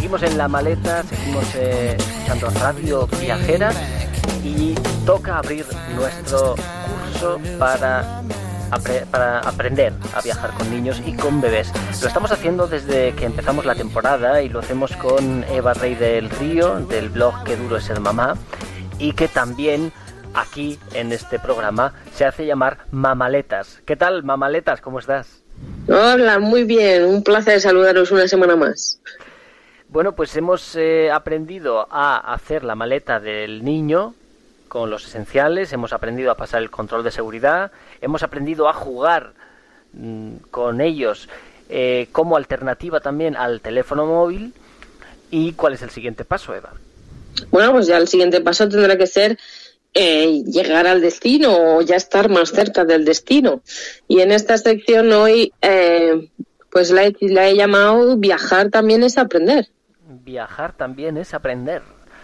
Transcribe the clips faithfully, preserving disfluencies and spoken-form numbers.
seguimos en La Maleta, seguimos eh, escuchando Radio Viajera y toca abrir nuestro curso para, apre- para aprender a viajar con niños y con bebés. Lo estamos haciendo desde que empezamos la temporada y lo hacemos con Eva Rey del Río, del blog Qué duro es ser mamá, y que también aquí en este programa se hace llamar Mamaletas. ¿Qué tal, Mamaletas? ¿Cómo estás? Hola, muy bien. Un placer saludaros una semana más. Bueno, pues hemos eh, aprendido a hacer la maleta del niño con los esenciales, hemos aprendido a pasar el control de seguridad, hemos aprendido a jugar mmm, con ellos eh, como alternativa también al teléfono móvil. ¿Y cuál es el siguiente paso, Eva? Bueno, pues ya el siguiente paso tendrá que ser Eh, llegar al destino o ya estar más cerca del destino. Y en esta sección hoy eh, pues la he, la he llamado Viajar también es aprender. Viajar también es aprender.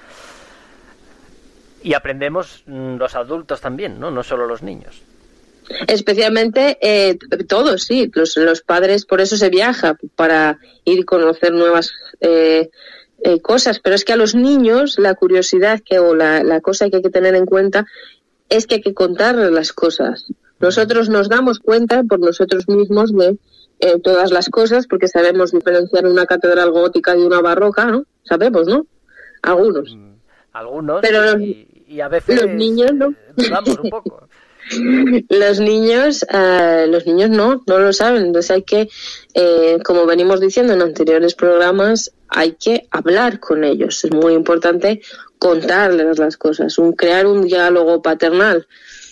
Y aprendemos los adultos también, ¿no? No solo los niños. Especialmente eh, todos, sí. Los, los padres, por eso se viaja, para ir y conocer nuevas eh, Eh, cosas, pero es que a los niños la curiosidad que o la, la cosa que hay que tener en cuenta es que hay que contarles las cosas. Nosotros nos damos cuenta por nosotros mismos de eh, todas las cosas porque sabemos diferenciar una catedral gótica de una barroca, ¿no? Sabemos, ¿no? Algunos. Mm, algunos, pero los, y, y a veces los niños no. Dudamos un poco. Los niños, uh, los niños no, no lo saben. Entonces hay que, eh, como venimos diciendo en anteriores programas, hay que hablar con ellos. Es muy importante contarles las cosas, un, crear un diálogo paternal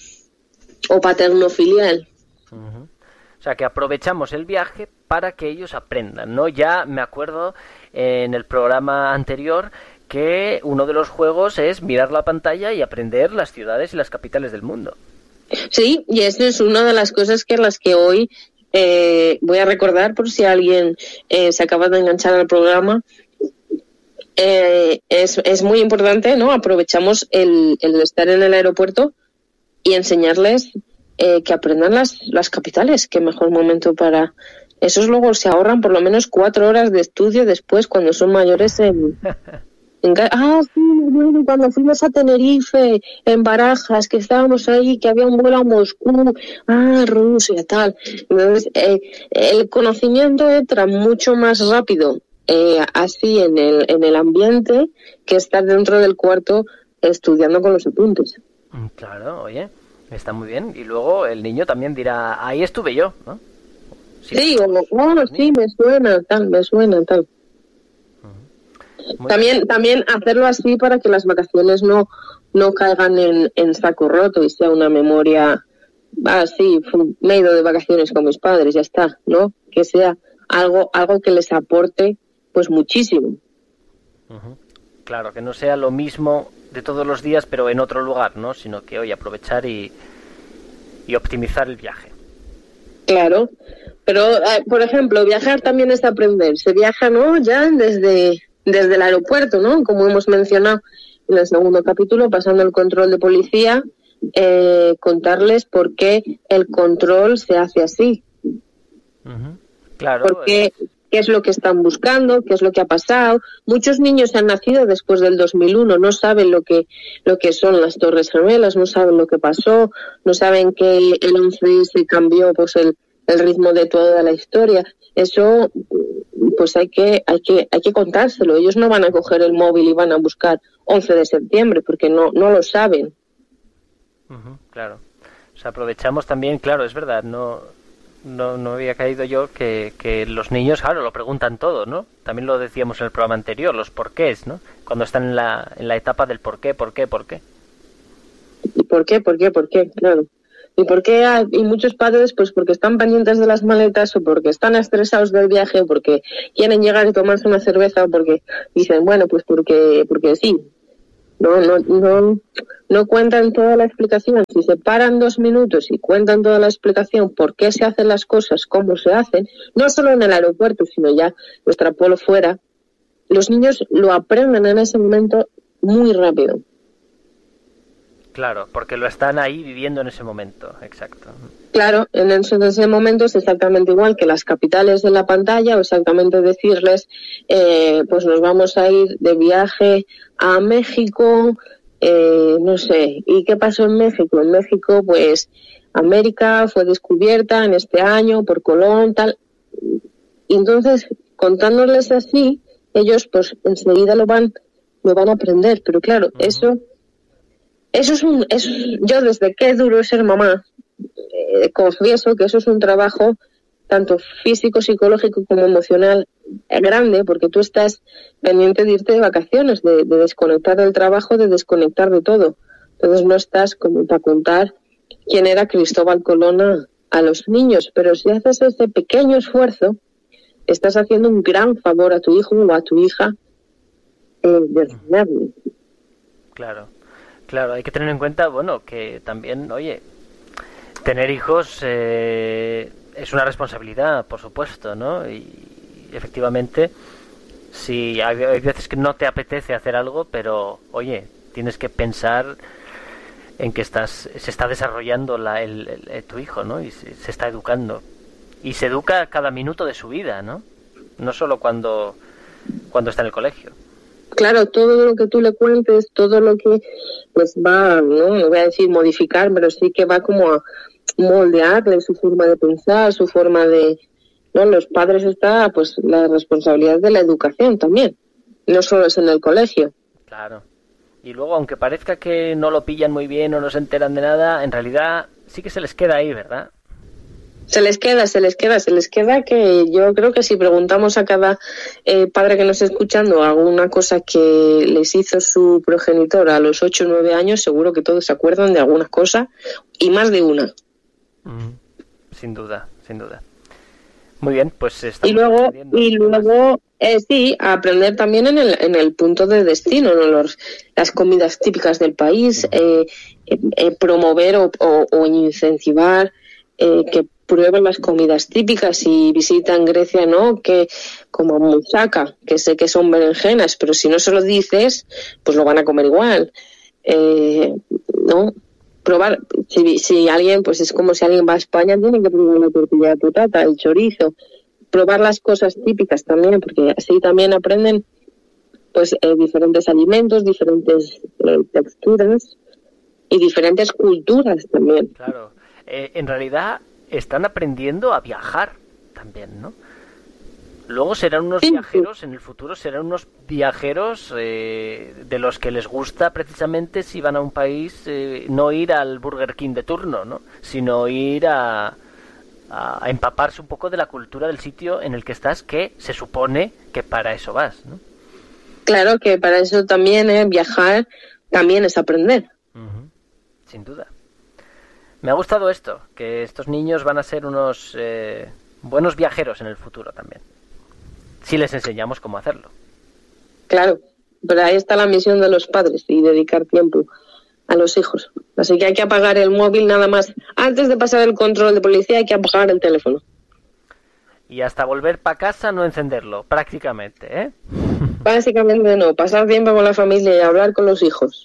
o paterno-filial. Uh-huh. O sea, que aprovechamos el viaje para que ellos aprendan, ¿no? Ya me acuerdo eh, en el programa anterior que uno de los juegos es mirar la pantalla y aprender las ciudades y las capitales del mundo. Sí, y eso es una de las cosas que las que hoy eh, voy a recordar por si alguien eh, se acaba de enganchar al programa. Eh, es, es muy importante, ¿no? Aprovechamos el, el estar en el aeropuerto y enseñarles eh, que aprendan las, las capitales. Qué mejor momento para... Esos luego se ahorran por lo menos cuatro horas de estudio después cuando son mayores en... En, ah, sí, bueno, cuando fuimos a Tenerife, en Barajas, que estábamos ahí, que había un vuelo a Moscú, ah, Rusia, tal. Entonces, eh, el conocimiento entra mucho más rápido eh, así en el, en el ambiente que estar dentro del cuarto estudiando con los apuntes. Claro, oye, está muy bien. Y luego el niño también dirá, ahí estuve yo, ¿no? Sí, sí o, oh, sí, me suena, tal, me suena, tal. Muy también bien. También hacerlo así para que las vacaciones no no caigan en, en saco roto y sea una memoria así, ah, me he ido de vacaciones con mis padres, ya está, ¿no? Que sea algo algo que les aporte pues muchísimo. Uh-huh. Claro, que no sea lo mismo de todos los días pero en otro lugar, ¿no? Sino que hoy aprovechar y, y optimizar el viaje. Claro, pero eh, por ejemplo, viajar también es aprender. Se viaja, ¿no? Ya desde desde el aeropuerto, ¿no? Como hemos mencionado en el segundo capítulo, pasando el control de policía, eh, contarles por qué el control se hace así. Uh-huh. Claro. Por qué, qué es lo que están buscando, qué es lo que ha pasado. Muchos niños han nacido después del dos mil uno, no saben lo que lo que son las Torres Gemelas, no saben lo que pasó, no saben que el once se cambió pues el, el ritmo de toda la historia. Eso pues hay que hay que hay que contárselo. Ellos no van a coger el móvil y van a buscar once de septiembre porque no no lo saben. Uh-huh, claro. O sea, aprovechamos también, claro, es verdad, no no no había caído yo que, que los niños, claro, lo preguntan todo, ¿no? También lo decíamos en el programa anterior, los porqués, ¿no? Cuando están en la en la etapa del por qué, por qué, por qué. ¿Y por qué, por qué, por qué? Claro. ¿Y por qué hay y muchos padres? Pues porque están pendientes de las maletas o porque están estresados del viaje o porque quieren llegar y tomarse una cerveza o porque dicen, bueno, pues porque porque sí. No, no, no, no cuentan toda la explicación. Si se paran dos minutos y cuentan toda la explicación por qué se hacen las cosas, cómo se hacen, no solo en el aeropuerto, sino ya nuestra pueblo fuera, los niños lo aprenden en ese momento muy rápido. Claro, porque lo están ahí viviendo en ese momento, exacto. Claro, en ese, en ese momento es exactamente igual que las capitales de la pantalla, o exactamente decirles, eh, pues nos vamos a ir de viaje a México, eh, no sé, ¿y qué pasó en México? En México, pues, América fue descubierta en este año por Colón, tal. Y entonces, contándoles así, ellos, pues, enseguida lo van, lo van a aprender. Pero claro, uh-huh. eso, eso es un, eso, yo desde que es duro ser mamá, eh, confieso que eso es un trabajo tanto físico, psicológico como emocional grande, porque tú estás pendiente de irte de vacaciones, de, de desconectar del trabajo, de desconectar de todo. Entonces no estás como para contar quién era Cristóbal Colón a, a los niños, pero si haces ese pequeño esfuerzo, estás haciendo un gran favor a tu hijo o a tu hija eh, de enseñarle. Claro, claro, hay que tener en cuenta, bueno, que también, oye, tener hijos eh, es una responsabilidad, por supuesto, ¿no? Y efectivamente, si hay, hay veces que no te apetece hacer algo, pero, oye, tienes que pensar en que estás se está desarrollando la, el, el, el, tu hijo, ¿no? Y se, se está educando. Y se educa cada minuto de su vida, ¿no? No solo cuando, cuando está en el colegio. Claro, todo lo que tú le cuentes, todo lo que pues va, no, no voy a decir modificar, pero sí que va como a moldearle su forma de pensar, su forma de... No, los padres está pues la responsabilidad de la educación también, no solo es en el colegio. Claro. Y luego, aunque parezca que no lo pillan muy bien o no se enteran de nada, en realidad sí que se les queda ahí, ¿verdad? Se les queda, se les queda, se les queda que yo creo que si preguntamos a cada eh, padre que nos esté escuchando alguna cosa que les hizo su progenitor a los ocho o nueve años, seguro que todos se acuerdan de alguna cosa y más de una. Mm, sin duda, sin duda. Muy bien, pues estamos y luego y luego eh, sí aprender también en el en el punto de destino, ¿no? Los, las comidas típicas del país, eh, eh, promover o, o, o incentivar eh, que prueben las comidas típicas. Si visitan Grecia, ¿no? Que como moussaka, que sé que son berenjenas, pero si no se lo dices, pues lo van a comer igual, eh, ¿no? Probar, si, si alguien, pues es como si alguien va a España, tiene que probar la tortilla de patata, el chorizo, probar las cosas típicas también, porque así también aprenden pues eh, diferentes alimentos, diferentes eh, texturas y diferentes culturas también. Claro, eh, en realidad están aprendiendo a viajar también, ¿no? Luego serán unos sí, viajeros, sí. En el futuro serán unos viajeros eh, de los que les gusta precisamente, si van a un país, eh, no ir al Burger King de turno, ¿no? Sino ir a, a, a empaparse un poco de la cultura del sitio en el que estás, que se supone que para eso vas, ¿no? Claro que para eso también, eh, viajar también es aprender. Uh-huh. Sin duda. Me ha gustado esto, que estos niños van a ser unos eh, buenos viajeros en el futuro también. Si les enseñamos cómo hacerlo. Claro, pero ahí está la misión de los padres y dedicar tiempo a los hijos. Así que hay que apagar el móvil nada más. Antes de pasar el control de policía hay que apagar el teléfono. Y hasta volver para casa no encenderlo, prácticamente, ¿eh? Básicamente no, pasar tiempo con la familia y hablar con los hijos.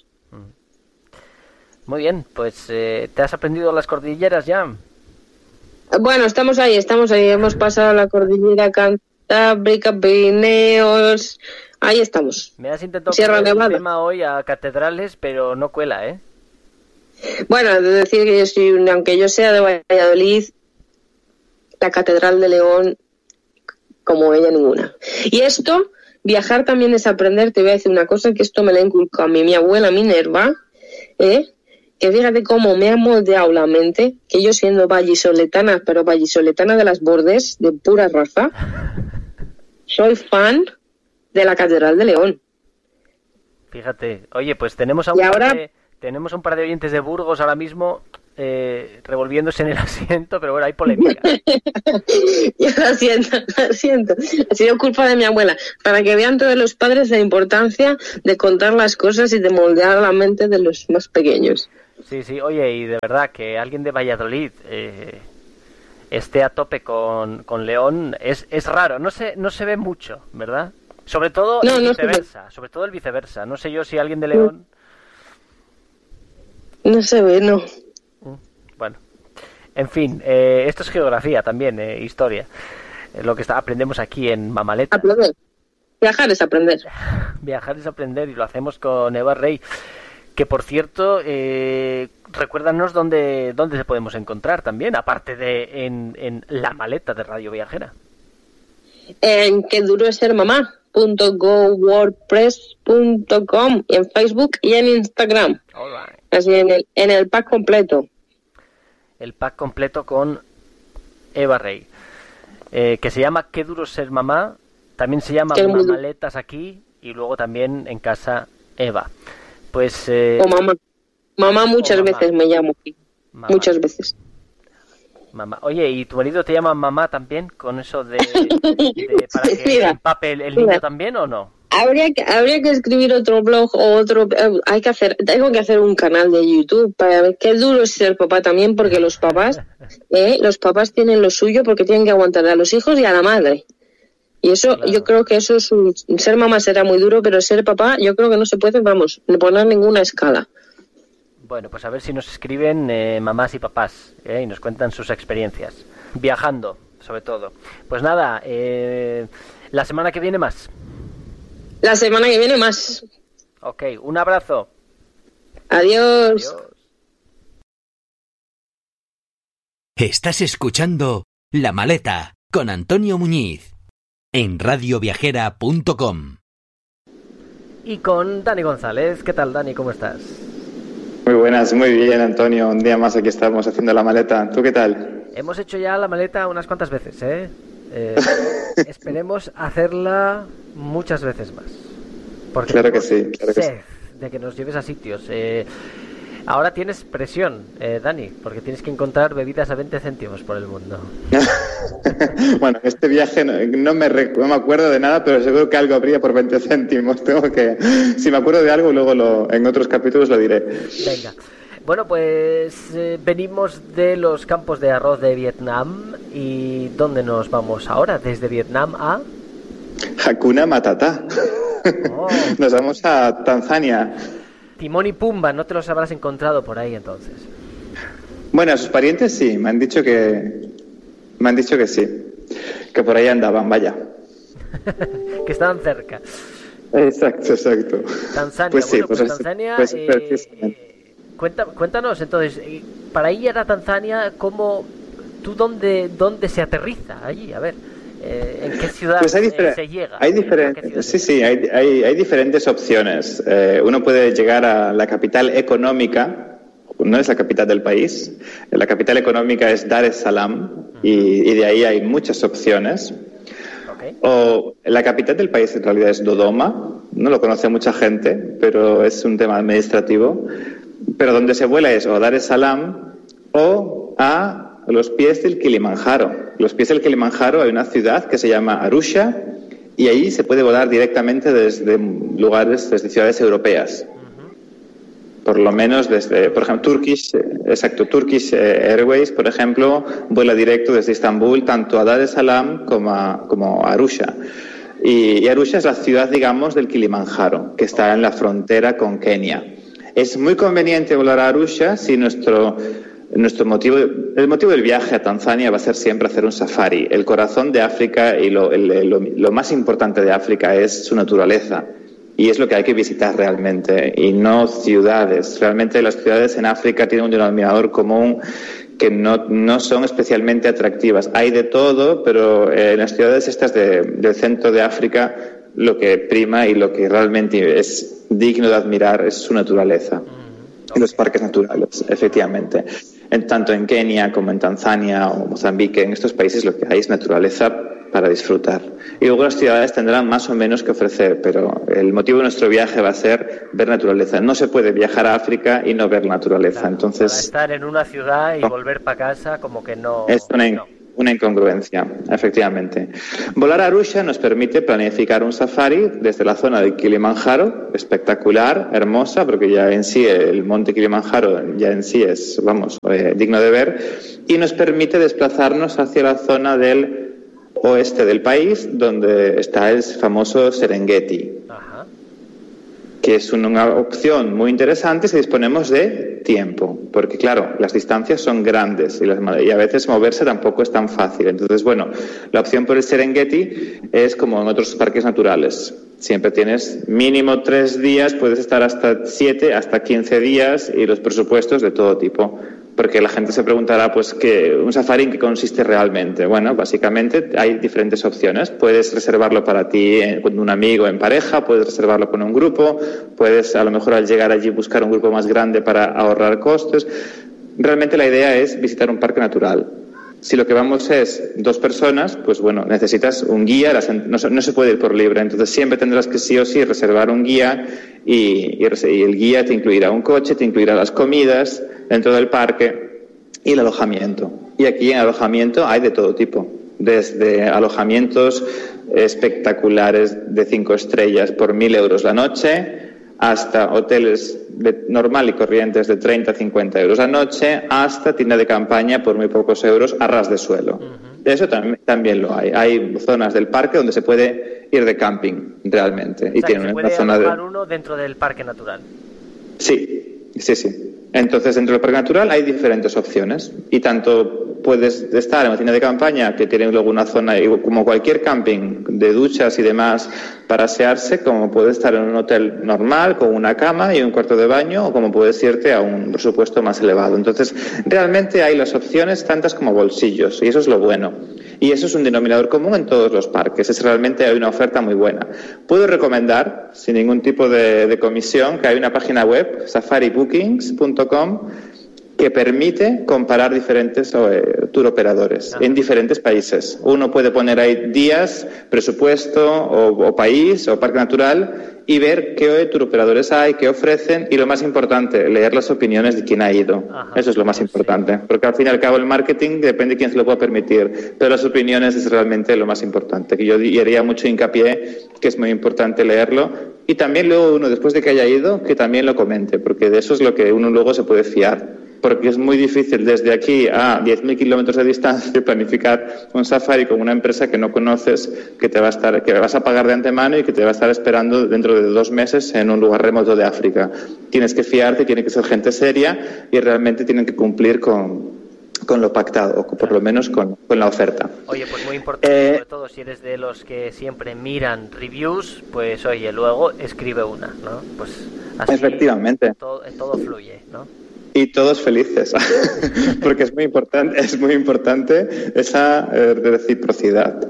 Muy bien, pues eh, ¿te has aprendido las cordilleras ya? Bueno, estamos ahí, estamos ahí. Hemos pasado la cordillera Cantábrica, Pirineos. Ahí estamos. Me has intentado poner el tema hoy a catedrales, pero no cuela, ¿eh? Bueno, es decir que yo soy, aunque yo sea de Valladolid, la Catedral de León, como ella ninguna. Y esto, viajar también es aprender. Te voy a decir una cosa, que esto me lo inculcó a mí mi abuela Minerva, ¿eh? Que fíjate cómo me ha moldeado la mente, que yo siendo vallisoletana, pero vallisoletana de las Bordes, de pura raza, soy fan de la Catedral de León. Fíjate, oye, pues tenemos a un, ahora... par, de, tenemos a un par de oyentes de Burgos ahora mismo eh, revolviéndose en el asiento, pero bueno, hay polémica. Yo lo siento, lo siento. Ha sido culpa de mi abuela. Para que vean todos los padres la importancia de contar las cosas y de moldear la mente de los más pequeños. Sí, sí, oye, y de verdad que alguien de Valladolid eh, esté a tope con, con León es, es raro, no se, no se ve mucho, ¿verdad? Sobre todo no, el no viceversa, sobre todo el viceversa. No sé yo si alguien de León... No se ve, no. Bueno, en fin, eh, esto es geografía también, eh, historia. Eh, lo que está, aprendemos aquí en Mamaleta. Aprender. Viajar es aprender. Viajar es aprender y lo hacemos con Eva Rey. Que por cierto, eh, recuérdanos dónde, dónde se podemos encontrar también, aparte de en, en la maleta de Radio Viajera. En qué duro es ser mamá punto go wordpress punto com, y en Facebook y en Instagram. Right. Así en el, en el pack completo. El pack completo con Eva Rey. Eh, que se llama Qué duro ser mamá. También se llama Mamaletas aquí. Y luego también en casa Eva. Pues, eh, o mamá. Mamá muchas mamá. veces me llamo aquí. Mamá. Muchas veces. Mamá. Oye, ¿y tu marido te llama mamá también? Con eso de, de para que mira, empape el, el niño mira. también, ¿o no? Habría que, habría que escribir otro blog o otro. Eh, hay que hacer, tengo que hacer un canal de YouTube para ver qué duro es ser papá también, porque los papás, eh, los papás tienen lo suyo porque tienen que aguantar a los hijos y a la madre. Y eso, claro. Yo creo que eso es un, ser mamá será muy duro, pero ser papá, yo creo que no se puede, vamos, poner ninguna escala. Bueno, pues a ver si nos escriben eh, mamás y papás eh, y nos cuentan sus experiencias. Viajando, sobre todo. Pues nada, eh, la semana que viene más. La semana que viene más. Ok, un abrazo. Adiós. Adiós. Estás escuchando La Maleta con Antonio Muñiz en radio viajera punto com. Y con Dani González. ¿Qué tal, Dani? ¿Cómo estás? Muy buenas, muy bien, Antonio. Un día más aquí estamos haciendo la maleta. ¿Tú qué tal? Hemos hecho ya la maleta unas cuantas veces, ¿eh? eh esperemos hacerla muchas veces más. Porque claro que sí, claro que sí. De que nos lleves a sitios. Eh, ahora tienes presión, eh, Dani, porque tienes que encontrar bebidas a veinte céntimos por el mundo. Bueno, este viaje no, no, me rec- no me acuerdo de nada, pero seguro que algo habría por veinte céntimos. Tengo que, si me acuerdo de algo, luego lo, en otros capítulos lo diré. Venga. Bueno, pues eh, venimos de los campos de arroz de Vietnam. ¿Y dónde nos vamos ahora? ¿Desde Vietnam a...? Hakuna Matata. Oh. Nos vamos a Tanzania. Timón y Pumba, no te los habrás encontrado por ahí entonces. Bueno, a sus parientes sí, me han dicho que me han dicho que sí, que por ahí andaban, vaya. Que estaban cerca. Exacto, exacto. Tanzania, pues sí, bueno, pues, pues Tanzania. Pues, eh, cuenta, cuéntanos entonces, para ir a Tanzania, ¿cómo, tú dónde, dónde se aterriza allí? A ver. Eh, ¿En qué ciudad pues hay eh, se llega? Hay diferentes, sí, sí, hay, hay, hay diferentes opciones. Eh, uno puede llegar a la capital económica, no es la capital del país. La capital económica es Dar es Salaam, uh-huh. y, y de ahí hay muchas opciones. Okay. O la capital del país en realidad es Dodoma, no lo conoce mucha gente, pero es un tema administrativo. Pero donde se vuela es o Dar es Salaam o a los pies del Kilimanjaro. Los pies del Kilimanjaro hay una ciudad que se llama Arusha y ahí se puede volar directamente desde lugares, desde ciudades europeas. Uh-huh. Por lo menos desde, por ejemplo, Turkish, exacto, Turkish Airways, por ejemplo, vuela directo desde Estambul tanto a Dar es Salaam como a, como a Arusha. Y, y Arusha es la ciudad, digamos, del Kilimanjaro, que está en la frontera con Kenia. Es muy conveniente volar a Arusha si nuestro Nuestro motivo, el motivo del viaje a Tanzania va a ser siempre hacer un safari. El corazón de África y lo, el, lo, lo más importante de África es su naturaleza. Y es lo que hay que visitar realmente, y no ciudades. Realmente las ciudades en África tienen un denominador común que no, no son especialmente atractivas. Hay de todo, pero en las ciudades estas de, del centro de África lo que prima y lo que realmente es digno de admirar es su naturaleza. Y los parques naturales, efectivamente. En, tanto en Kenia como en Tanzania o Mozambique, en estos países lo que hay es naturaleza para disfrutar. Y luego las ciudades tendrán más o menos que ofrecer, pero el motivo de nuestro viaje va a ser ver naturaleza. No se puede viajar a África y no ver naturaleza. Claro, entonces, para estar en una ciudad y no. volver para casa como que no... Es una, no. una incongruencia, efectivamente. Volar a Arusha nos permite planificar un safari desde la zona del Kilimanjaro, espectacular, hermosa, porque ya en sí el monte Kilimanjaro ya en sí es, vamos, eh, digno de ver, y nos permite desplazarnos hacia la zona del oeste del país, donde está el famoso Serengeti. Ajá. que es una opción muy interesante si disponemos de tiempo, porque claro, las distancias son grandes y, las, y a veces moverse tampoco es tan fácil. Entonces, bueno, la opción por el Serengeti es como en otros parques naturales. Siempre tienes mínimo tres días, puedes estar hasta siete, hasta quince días y los presupuestos de todo tipo. Porque la gente se preguntará, pues, ¿qué, un safari en qué consiste realmente? Bueno, básicamente hay diferentes opciones. Puedes reservarlo para ti con un amigo en pareja, puedes reservarlo con un grupo, puedes a lo mejor al llegar allí buscar un grupo más grande para ahorrar costes. Realmente la idea es visitar un parque natural. Si lo que vamos es dos personas, pues bueno, necesitas un guía, no se, no se puede ir por libre, entonces siempre tendrás que sí o sí reservar un guía y, y, y el guía te incluirá un coche, te incluirá las comidas dentro del parque y el alojamiento. Y aquí en alojamiento hay de todo tipo, desde alojamientos espectaculares de cinco estrellas por mil euros la noche, hasta hoteles de, normal y corrientes de treinta a cincuenta euros la noche, hasta tienda de campaña por muy pocos euros a ras de suelo. Uh-huh. Eso también, también lo hay. Hay zonas del parque donde se puede ir de camping realmente. O y sea, tiene que se una puede zona alojar de... uno dentro del parque natural. Sí, sí, sí. Entonces, dentro del parque natural hay diferentes opciones y tanto puedes estar en una tienda de campaña que tiene luego una zona, como cualquier camping, de duchas y demás para asearse, como puedes estar en un hotel normal con una cama y un cuarto de baño, o como puedes irte a un presupuesto más elevado. Entonces, realmente hay las opciones tantas como bolsillos y eso es lo bueno. Y eso es un denominador común en todos los parques. Es realmente hay una oferta muy buena. Puedo recomendar, sin ningún tipo de, de comisión, que hay una página web, safari bookings punto com, que permite comparar diferentes eh, tour operadores ah. en diferentes países. Uno puede poner ahí días, presupuesto o, o país o parque natural y ver qué tour operadores hay, qué ofrecen y lo más importante, leer las opiniones de quien ha ido. Ajá. Eso es lo más importante, sí. Porque al fin y al cabo el marketing depende de quién se lo pueda permitir, pero las opiniones es realmente lo más importante, que yo haría mucho hincapié que es muy importante leerlo y también luego uno después de que haya ido que también lo comente, porque de eso es lo que uno luego se puede fiar. Porque es muy difícil desde aquí a diez mil kilómetros de distancia planificar un safari con una empresa que no conoces, que te va a estar, que vas a pagar de antemano y que te va a estar esperando dentro de dos meses en un lugar remoto de África. Tienes que fiarte, tiene que ser gente seria y realmente tienen que cumplir con, con lo pactado, o por lo menos con, con la oferta. Oye, pues muy importante, eh, sobre todo si eres de los que siempre miran reviews, pues oye, luego escribe una, ¿no? Pues así efectivamente. Todo, todo fluye, ¿no? Y todos felices, porque es muy importante, es muy importante esa eh, reciprocidad.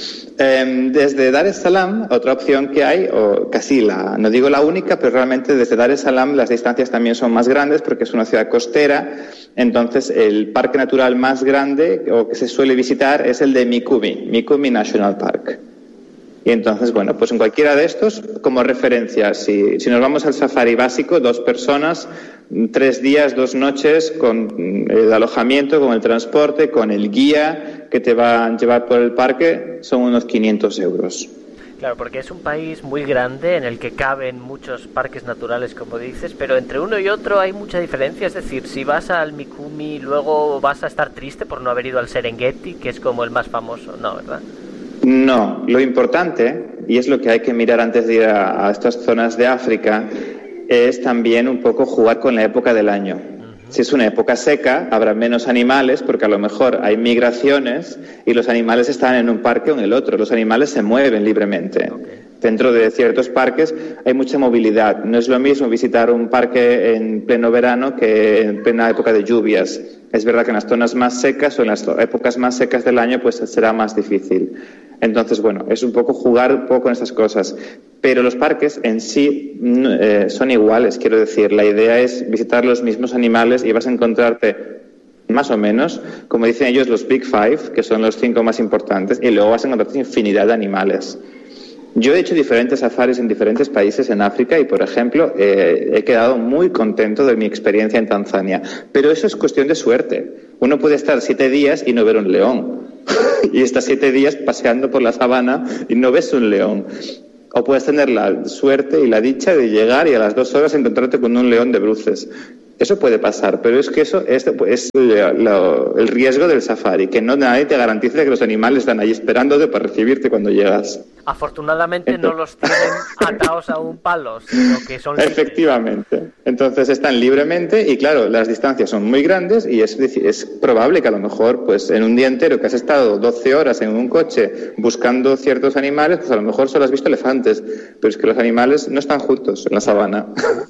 Eh, desde Dar es Salaam, otra opción que hay, o casi la, no digo la única, pero realmente desde Dar es Salaam las distancias también son más grandes porque es una ciudad costera. Entonces el parque natural más grande o que se suele visitar es el de Mikumi, Mikumi National Park. Y entonces, bueno, pues en cualquiera de estos, como referencia, si, si nos vamos al safari básico, dos personas, tres días, dos noches, con el alojamiento, con el transporte, con el guía que te va a llevar por el parque, son unos quinientos euros. Claro, porque es un país muy grande en el que caben muchos parques naturales, como dices, pero entre uno y otro hay mucha diferencia. Es decir, si vas al Mikumi, luego vas a estar triste por no haber ido al Serengeti, que es como el más famoso, ¿no? ¿Verdad? No, lo importante, y es lo que hay que mirar antes de ir a, a estas zonas de África, es también un poco jugar con la época del año. Uh-huh. Si es una época seca, habrá menos animales, porque a lo mejor hay migraciones y los animales están en un parque o en el otro. Los animales se mueven libremente. Okay. Dentro de ciertos parques hay mucha movilidad. No es lo mismo visitar un parque en pleno verano que en plena época de lluvias. Es verdad que en las zonas más secas o en las épocas más secas del año pues será más difícil. Entonces, bueno, es un poco jugar un poco con estas cosas. Pero los parques en sí eh, son iguales, quiero decir. La idea es visitar los mismos animales y vas a encontrarte más o menos, como dicen ellos, los Big Five, que son los cinco más importantes, y luego vas a encontrarte infinidad de animales. Yo he hecho diferentes safaris en diferentes países en África y, por ejemplo, eh, he quedado muy contento de mi experiencia en Tanzania. Pero eso es cuestión de suerte. Uno puede estar siete días y no ver un león. Y estás siete días paseando por la sabana y no ves un león. O puedes tener la suerte y la dicha de llegar y a las dos horas encontrarte con un león de bruces. Eso puede pasar, pero es que eso es, es lo, lo, el riesgo del safari, que no nadie te garantiza que los animales están ahí esperándote para recibirte cuando llegas. Afortunadamente Entonces, no los tienen atados a un palo, sino que son libres. Efectivamente. Entonces están libremente y claro, las distancias son muy grandes y es, es probable que a lo mejor pues en un día entero que has estado doce horas en un coche buscando ciertos animales, pues a lo mejor solo has visto elefantes, pero es que los animales no están juntos en la sabana.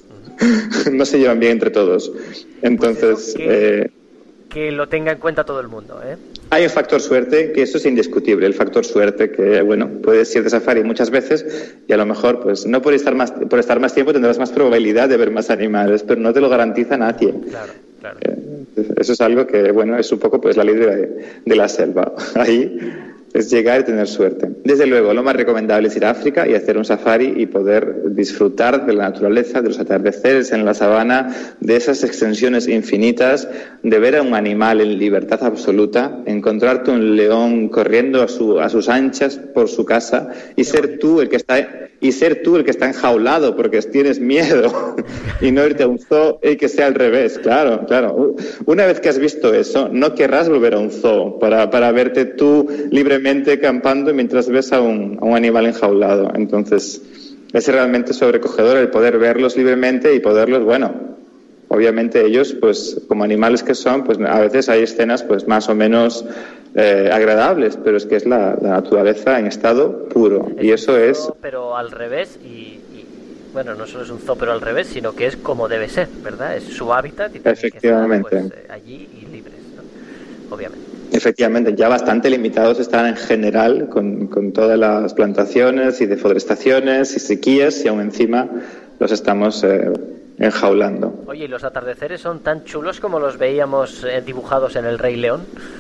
No se llevan bien entre todos. Entonces, pues que, eh, que lo tenga en cuenta todo el mundo, ¿eh? Hay un factor suerte, que eso es indiscutible, el factor suerte, que bueno, puedes ir de safari muchas veces y a lo mejor, pues no por estar más, por estar más tiempo tendrás más probabilidad de ver más animales, pero no te lo garantiza nadie. Claro, claro. Eh, eso es algo que, bueno, es un poco pues la ley de, de la selva. Ahí es llegar y tener suerte. Desde luego, lo más recomendable es ir a África y hacer un safari y poder disfrutar de la naturaleza, de los atardeceres en la sabana, de esas extensiones infinitas, de ver a un animal en libertad absoluta, encontrarte un león corriendo a, su, a sus anchas por su casa y ser tú el que está y ser tú el que está enjaulado porque tienes miedo y no irte a un zoo y que sea al revés. Claro, claro. Una vez que has visto eso, no querrás volver a un zoo para, para verte tú libremente campando mientras ves a un, a un animal enjaulado. Entonces, es realmente sobrecogedor el poder verlos libremente y poderlos, bueno, obviamente ellos, pues como animales que son, pues a veces hay escenas pues más o menos eh, agradables, pero es que es la, la naturaleza en estado puro. Es y eso zoo, es... Pero al revés, y, y bueno, no solo es un zoo, pero al revés, sino que es como debe ser, ¿verdad? Es su hábitat y tiene que estar pues, eh, allí y libres, ¿no? Obviamente. Efectivamente, ya bastante limitados están en general con, con todas las plantaciones y deforestaciones y sequías y aún encima los estamos eh, enjaulando. Oye, ¿y los atardeceres son tan chulos como los veíamos eh, dibujados en El Rey León?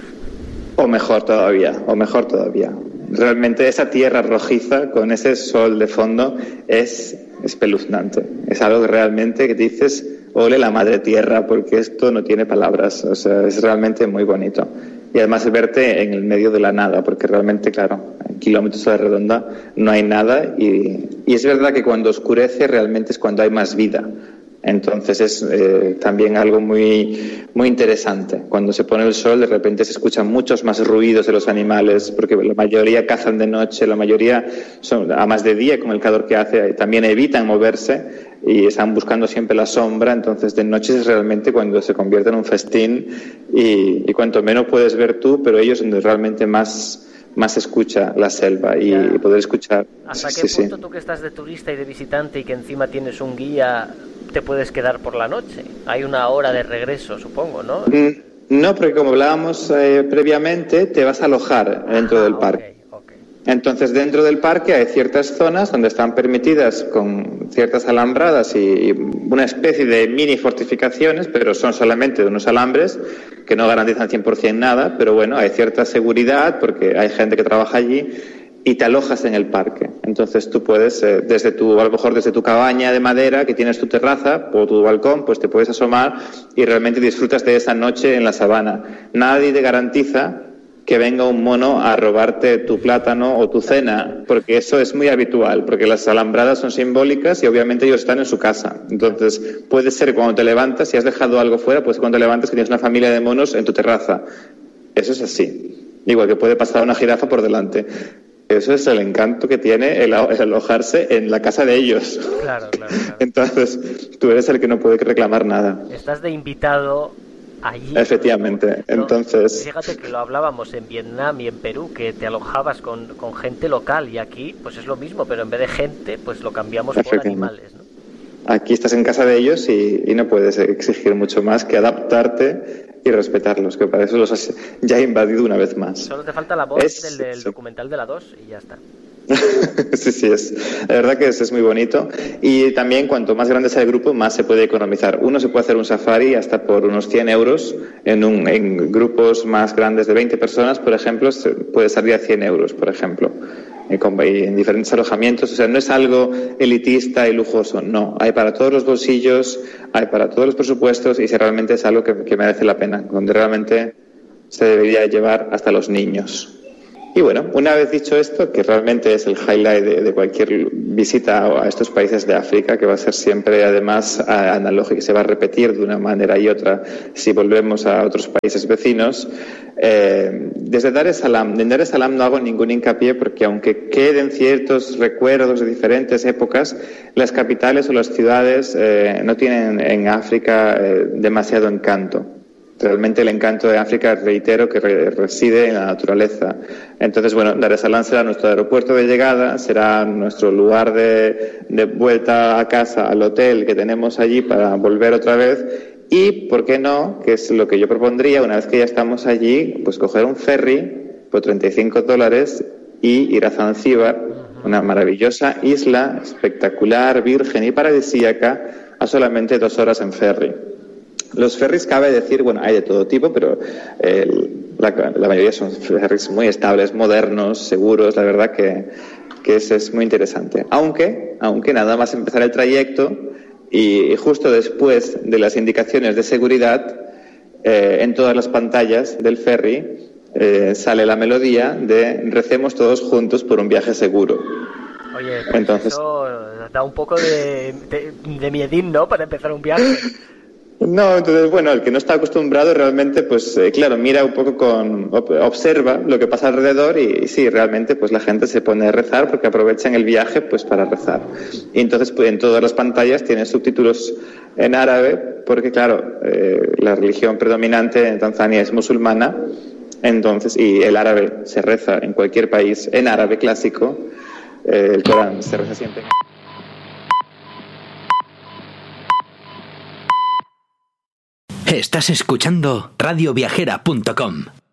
O mejor todavía, o mejor todavía. Realmente esa tierra rojiza con ese sol de fondo es espeluznante. Es algo que realmente que dices, ole la madre tierra, porque esto no tiene palabras. O sea, es realmente muy bonito. Y además verte en el medio de la nada, porque realmente, claro, en kilómetros a la redonda no hay nada y, y es verdad que cuando oscurece realmente es cuando hay más vida. Entonces es eh, también algo muy, muy interesante. Cuando se pone el sol, de repente se escuchan muchos más ruidos de los animales, porque la mayoría cazan de noche, la mayoría, son, a más de día, con el calor que hace, también evitan moverse y están buscando siempre la sombra. Entonces de noche es realmente cuando se convierte en un festín y, y cuanto menos puedes ver tú, pero ellos donde realmente más... más escucha la selva y, y poder escuchar. ¿Hasta sí, qué sí, punto sí. tú que estás de turista y de visitante y que encima tienes un guía te puedes quedar por la noche? Hay una hora de regreso, supongo, ¿no? Mm, no, porque como hablábamos eh, previamente, te vas a alojar dentro ah, del parque. Okay, okay. Entonces, dentro del parque hay ciertas zonas donde están permitidas con ciertas alambradas y, y una especie de mini fortificaciones, pero son solamente unos alambres que no garantizan cien por ciento nada, pero bueno, hay cierta seguridad porque hay gente que trabaja allí y te alojas en el parque. Entonces tú puedes, eh, desde tu, a lo mejor desde tu cabaña de madera que tienes tu terraza o tu balcón, pues te puedes asomar y realmente disfrutas de esa noche en la sabana. Nadie te garantiza que venga un mono a robarte tu plátano o tu cena, porque eso es muy habitual, porque las alambradas son simbólicas y obviamente ellos están en su casa. Entonces, puede ser cuando te levantas, si has dejado algo fuera, pues cuando te levantas que tienes una familia de monos en tu terraza. Eso es así. Igual que puede pasar una jirafa por delante. Eso es el encanto que tiene el, el alojarse en la casa de ellos. Claro, claro, claro. Entonces, tú eres el que no puede reclamar nada. Estás de invitado allí. Efectivamente. Entonces, fíjate que lo hablábamos en Vietnam y en Perú, que te alojabas con, con gente local, y aquí pues es lo mismo, pero en vez de gente, pues lo cambiamos por animales, ¿no? Aquí estás en casa de ellos y, y no puedes exigir mucho más que adaptarte y respetarlos, que para eso los has ya invadido una vez más. Solo te falta la voz es, del, del sí. documental de la dos y ya está. Sí, sí, es. La verdad que es, es muy bonito. Y también cuanto más grande sea el grupo, más se puede economizar. Uno se puede hacer un safari hasta por unos cien euros. En, un, en grupos más grandes de veinte personas, por ejemplo, se puede salir a cien euros, por ejemplo. Y en diferentes alojamientos. O sea, no es algo elitista y lujoso. No, hay para todos los bolsillos, hay para todos los presupuestos y si realmente es algo que, que merece la pena, donde realmente se debería llevar hasta los niños. Y bueno, una vez dicho esto, que realmente es el highlight de, de cualquier visita a estos países de África, que va a ser siempre además analógico, se va a repetir de una manera y otra si volvemos a otros países vecinos, eh, desde Dar es Salaam, en Dar es Salaam no hago ningún hincapié porque aunque queden ciertos recuerdos de diferentes épocas, las capitales o las ciudades eh, no tienen en África eh, demasiado encanto. Realmente el encanto de África, reitero, que re- reside en la naturaleza. Entonces, bueno, Dar es Salaam será nuestro aeropuerto de llegada, será nuestro lugar de, de vuelta a casa, al hotel que tenemos allí para volver otra vez. Y, ¿por qué no?, que es lo que yo propondría, una vez que ya estamos allí, pues coger un ferry por treinta y cinco dólares y ir a Zanzíbar, una maravillosa isla, espectacular, virgen y paradisíaca, a solamente dos horas en ferry. Los ferries, cabe decir, bueno, hay de todo tipo, pero eh, la, la mayoría son ferries muy estables, modernos, seguros, la verdad que, que eso es muy interesante. Aunque, aunque nada más empezar el trayecto y, y justo después de las indicaciones de seguridad, eh, en todas las pantallas del ferry eh, sale la melodía de recemos todos juntos por un viaje seguro. Oye, pues Entonces, eso da un poco de, de, de miedín, ¿no?, para empezar un viaje. No, entonces, bueno, el que no está acostumbrado realmente, pues eh, claro, mira un poco con, observa lo que pasa alrededor y, y sí, realmente pues la gente se pone a rezar porque aprovechan el viaje pues para rezar. Y entonces pues en todas las pantallas tienen subtítulos en árabe porque claro, eh, la religión predominante en Tanzania es musulmana, entonces, y el árabe se reza en cualquier país en árabe clásico, eh, el Corán se reza siempre en Estás escuchando radio viajera punto com.